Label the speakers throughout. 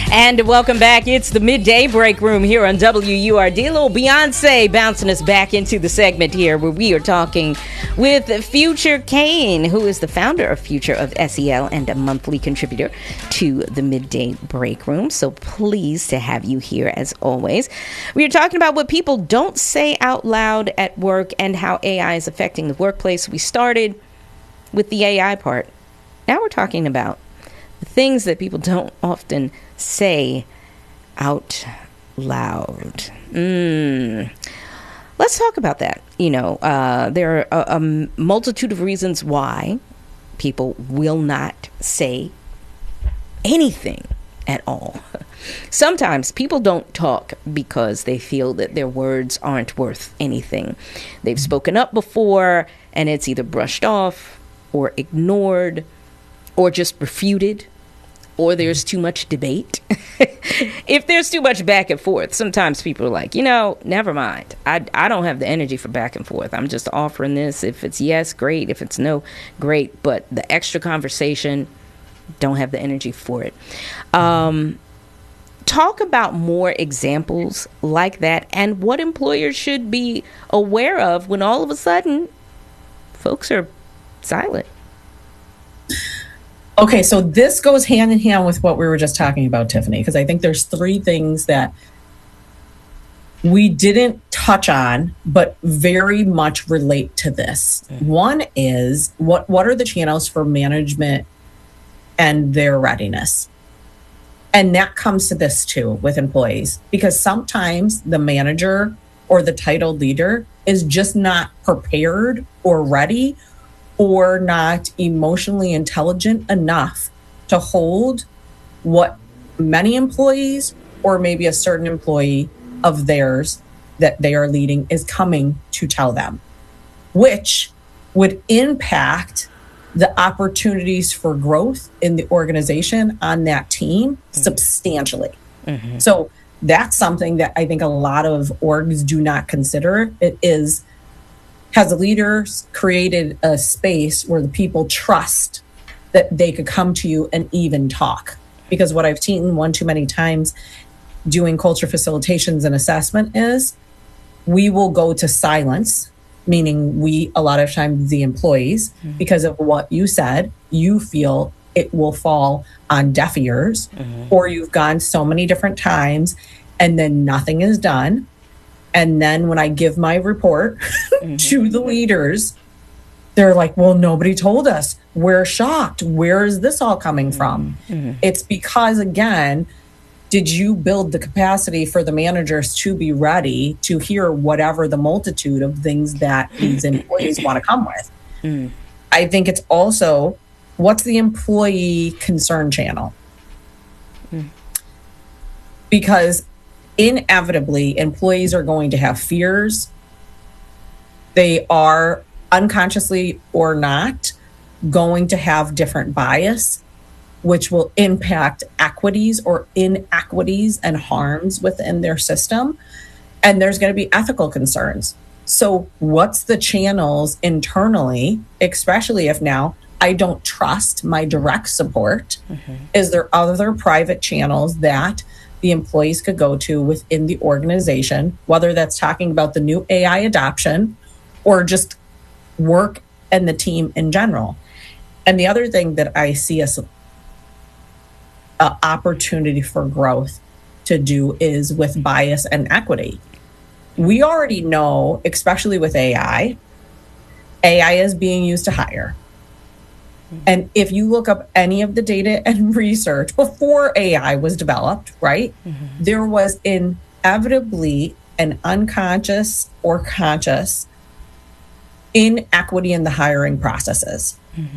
Speaker 1: And welcome back. It's the Midday Break Room here on WURD. A little Beyonce bouncing us back into the segment here where we are talking with Future Kane, who is the founder of Future of SEL and a monthly contributor to the Midday Break Room. So pleased to have you here as always. We are talking about what people don't say out loud at work and how AI is affecting the workplace. We started with the AI part. Now we're talking about the things that people don't often say out loud. Let's talk about that. There are a multitude of reasons why people will not say anything at all. Sometimes people don't talk because they feel that their words aren't worth anything. They've spoken up before and it's either brushed off or ignored or just refuted, or there's too much debate. If there's too much back and forth, sometimes people are like, never mind. I don't have the energy for back and forth. I'm just offering this. If it's yes, great. If it's no, great. But the extra conversation, don't have the energy for it. Talk about more examples like that and what employers should be aware of when all of a sudden folks are silent.
Speaker 2: Okay, so this goes hand in hand with what we were just talking about, Tiffany, because I think there's three things that we didn't touch on, but very much relate to this. One is what are the channels for management and their readiness? And that comes to this too with employees, because sometimes the manager or the titled leader is just not prepared or ready or not emotionally intelligent enough to hold what many employees or maybe a certain employee of theirs that they are leading is coming to tell them, which would impact the opportunities for growth in the organization on that team substantially. So that's something that I think a lot of orgs do not consider. Has the leaders created a space where the people trust that they could come to you and even talk? Because what I've seen one too many times doing culture facilitations and assessment is we will go to silence, meaning we, a lot of times the employees, because of what you said, you feel it will fall on deaf ears, or you've gone so many different times and then nothing is done. And then when I give my report to the leaders, they're like, well, nobody told us. We're shocked. Where is this all coming from? It's because, again, did you build the capacity for the managers to be ready to hear whatever the multitude of things that these employees want to come with? I think it's also, what's the employee concern channel? Because inevitably, employees are going to have fears. They are unconsciously or not going to have different bias, which will impact equities or inequities and harms within their system. And there's going to be ethical concerns. So what's the channels internally, especially if now I don't trust my direct support? Is there other private channels that the employees could go to within the organization, whether that's talking about the new AI adoption or just work and the team in general? And the other thing that I see as an opportunity for growth to do is with bias and equity. We already know, especially with AI is being used to hire. And if you look up any of the data and research before AI was developed, right, there was inevitably an unconscious or conscious inequity in the hiring processes.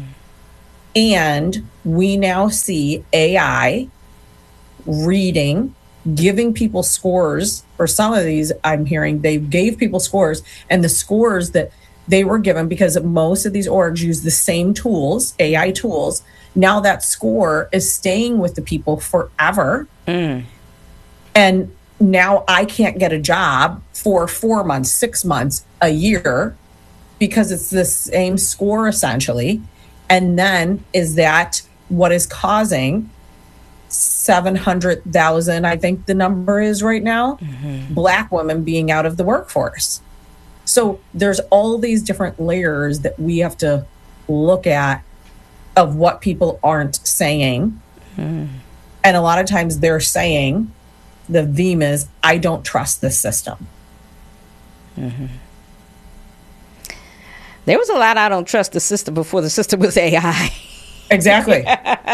Speaker 2: And we now see AI reading, giving people scores. For some of these, I'm hearing they gave people scores, and the scores that they were given, because most of these orgs use the same tools, AI tools. Now that score is staying with the people forever. And now I can't get a job for 4 months, 6 months, a year, because it's the same score essentially. And then is that what is causing 700,000, I think the number is right now, Black women being out of the workforce. So there's all these different layers that we have to look at of what people aren't saying. And a lot of times they're saying, the theme is, I don't trust this system.
Speaker 1: There was a lot I don't trust the system before the system was AI.
Speaker 2: Exactly.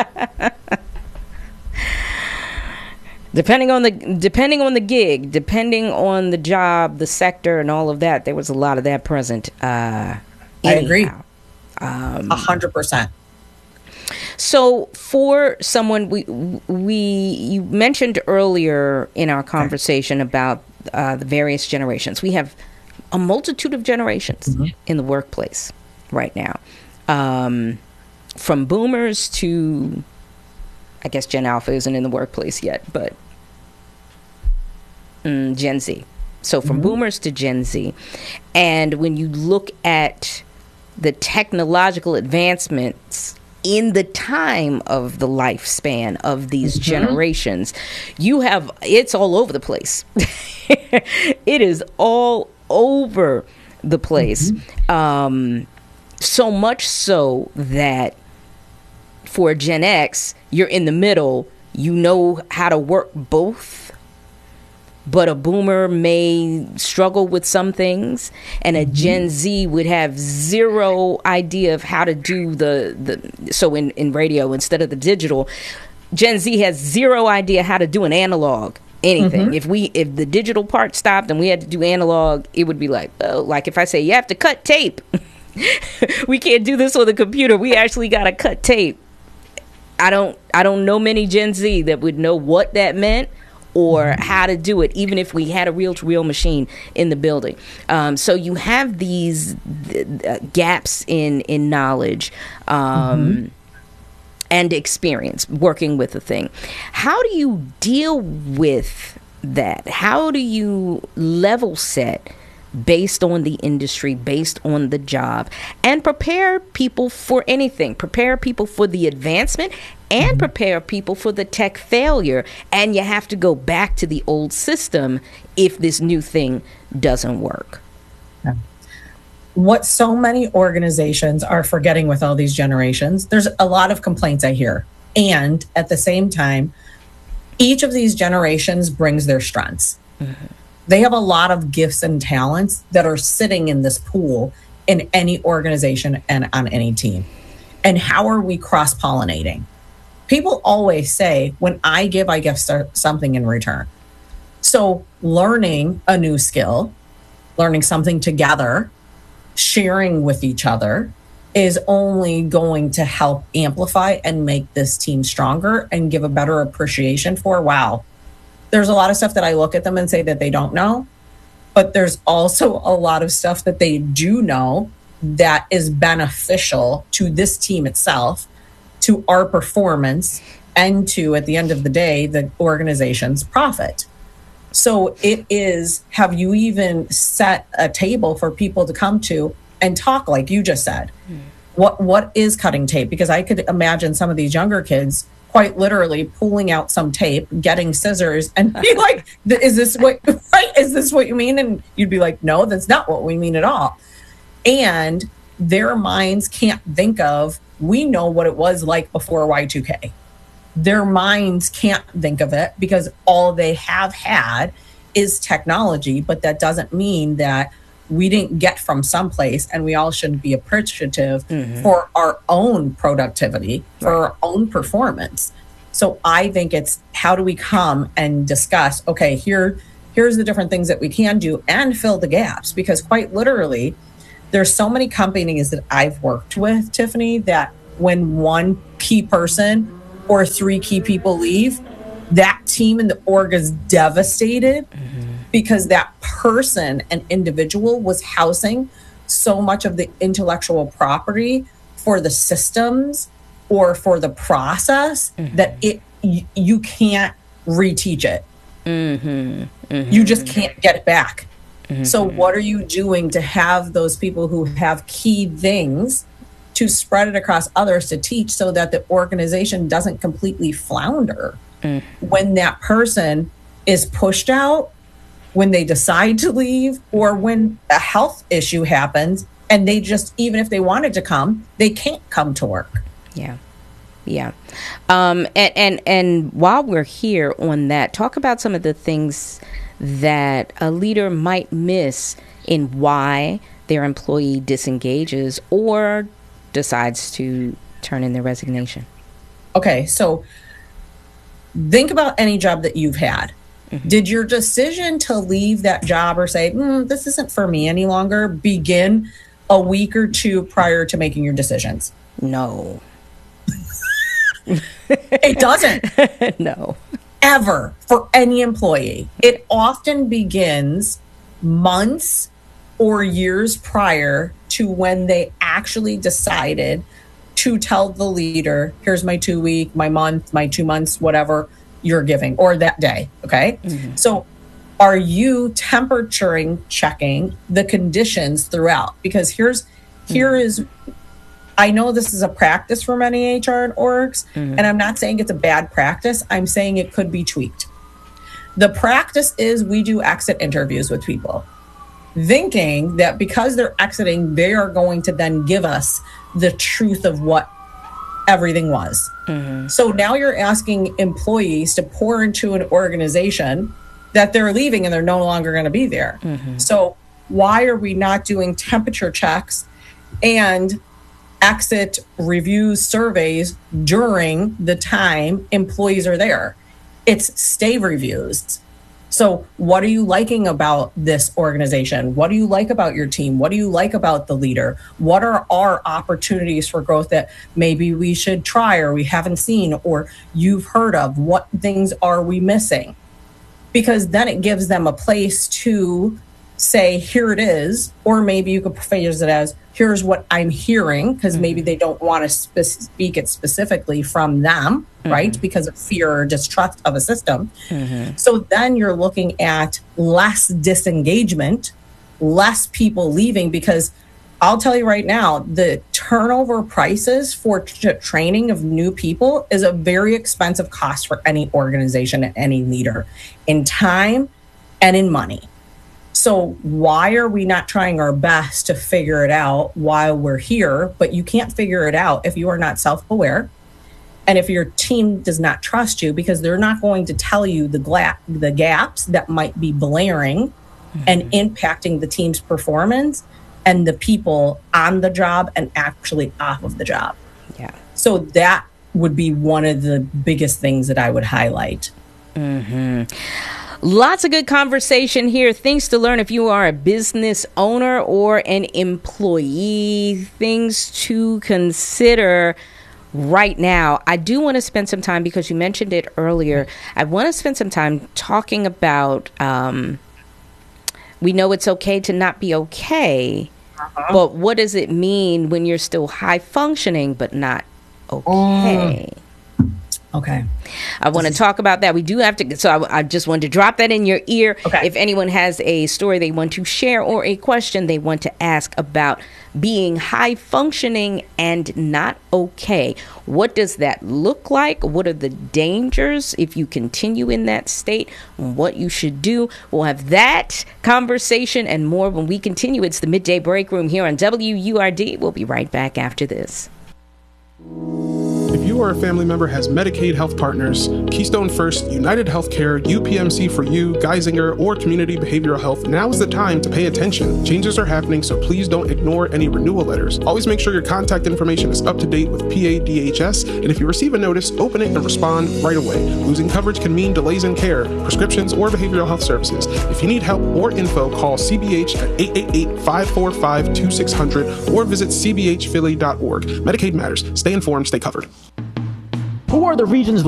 Speaker 1: Depending on the gig, depending on the job, the sector, and all of that, there was a lot of that present.
Speaker 2: I agree. 100%.
Speaker 1: So for someone, you mentioned earlier in our conversation about the various generations. We have a multitude of generations in the workplace right now, from boomers to, I guess Gen Alpha isn't in the workplace yet, but Gen Z. So from boomers to Gen Z. And when you look at the technological advancements in the time of the lifespan of these generations, it's all over the place. It is all over the place. So much so that for Gen X, you're in the middle, you know how to work both. But a boomer may struggle with some things, and a Gen Z would have zero idea of how to do so in radio instead of the digital. Gen Z has zero idea how to do an analog anything. If the digital part stopped and we had to do analog, it would be like, oh, like if I say you have to cut tape, we can't do this on the computer. We actually got to cut tape. I don't know many Gen Z that would know what that meant or how to do it, even if we had a reel-to-reel machine in the building. So you have these gaps in knowledge and experience working with a thing. How do you deal with that? How do you level set based on the industry, based on the job, and prepare people for anything? Prepare people for the advancement and prepare people for the tech failure. And you have to go back to the old system if this new thing doesn't work.
Speaker 2: Yeah. What so many organizations are forgetting with all these generations, there's a lot of complaints I hear. And at the same time, each of these generations brings their strengths. They have a lot of gifts and talents that are sitting in this pool in any organization and on any team. And how are we cross-pollinating? People always say, when I give something in return. So learning a new skill, learning something together, sharing with each other is only going to help amplify and make this team stronger and give a better appreciation for, wow, there's a lot of stuff that I look at them and say that they don't know, but there's also a lot of stuff that they do know that is beneficial to this team itself, to our performance, and to, at the end of the day, the organization's profit. So it is, have you even set a table for people to come to and talk like you just said? What is cutting tape? Because I could imagine some of these younger kids quite literally pulling out some tape, getting scissors, and be like, is this what you mean? And you'd be like, no, that's not what we mean at all. And their minds can't think of, we know what it was like before Y2K. Their minds can't think of it because all they have had is technology, but that doesn't mean that we didn't get from someplace, and we all should be appreciative for our own productivity, for our own performance. So I think it's, how do we come and discuss, okay, here's the different things that we can do and fill the gaps? Because quite literally, there's so many companies that I've worked with, Tiffany, that when one key person or three key people leave, that team and the org is devastated because that person and individual was housing so much of the intellectual property for the systems or for the process that you can't reteach it. You just can't get it back. So what are you doing to have those people who have key things to spread it across others to teach, so that the organization doesn't completely flounder? when that person is pushed out, when they decide to leave, or when a health issue happens and they just, even if they wanted to come, they can't come to work.
Speaker 1: Yeah. Yeah. And while we're here on that, talk about some of the things that a leader might miss in why their employee disengages or decides to turn in their resignation.
Speaker 2: Okay, so think about any job that you've had. Did your decision to leave that job or say, this isn't for me any longer, begin a week or two prior to making your decisions?
Speaker 1: No.
Speaker 2: It doesn't.
Speaker 1: No.
Speaker 2: Ever, for any employee. It often begins months or years prior to when they actually decided to tell the leader, here's my 2 week, my month, my 2 months, whatever you're giving, or that day. Okay. So are you temperature checking the conditions throughout? Because here is, I know this is a practice for many HR and orgs, and I'm not saying it's a bad practice. I'm saying it could be tweaked. The practice is we do exit interviews with people, thinking that because they're exiting, they are going to then give us the truth of what everything was. So now you're asking employees to pour into an organization that they're leaving and they're no longer going to be there. So why are we not doing temperature checks and exit reviews, surveys during the time employees are there? It's stay reviews. So what are you liking about this organization? What do you like about your team? What do you like about the leader? What are our opportunities for growth that maybe we should try or we haven't seen or you've heard of? What things are we missing? Because then it gives them a place to say, here it is. Or maybe you could phrase it as, here's what I'm hearing, because maybe they don't want to speak it specifically from them, right? Because of fear or distrust of a system. So then you're looking at less disengagement, less people leaving, because I'll tell you right now, the turnover prices for training of new people is a very expensive cost for any organization and any leader in time and in money. So why are we not trying our best to figure it out while we're here? But you can't figure it out if you are not self-aware and if your team does not trust you, because they're not going to tell you the gaps that might be blaring and impacting the team's performance and the people on the job and actually off of the job.
Speaker 1: Yeah.
Speaker 2: So that would be one of the biggest things that I would highlight.
Speaker 1: Lots of good conversation here. Things to learn if you are a business owner or an employee. Things to consider right now. I do want to spend some time, because you mentioned it earlier, I want to spend some time talking about, we know it's okay to not be okay, but what does it mean when you're still high functioning but not okay?
Speaker 2: Okay.
Speaker 1: I want to talk about that. We do have to, so I just wanted to drop that in your ear.
Speaker 2: Okay.
Speaker 1: If anyone has a story they want to share or a question they want to ask about being high functioning and not okay, what does that look like? What are the dangers if you continue in that state? What you should do? We'll have that conversation and more when we continue. It's the Midday Break Room here on WURD. We'll be right back after this.
Speaker 3: If you or a family member has Medicaid Health Partners, Keystone First, United Healthcare, UPMC for You, Geisinger, or Community Behavioral Health, now is the time to pay attention. Changes are happening, so please don't ignore any renewal letters. Always make sure your contact information is up to date with PADHS, and if you receive a notice, open it and respond right away. Losing coverage can mean delays in care, prescriptions, or behavioral health services. If you need help or info, call CBH at 888-545-2600 or visit cbhphilly.org. Medicaid matters. Stay informed, stay covered.
Speaker 4: Who are the region's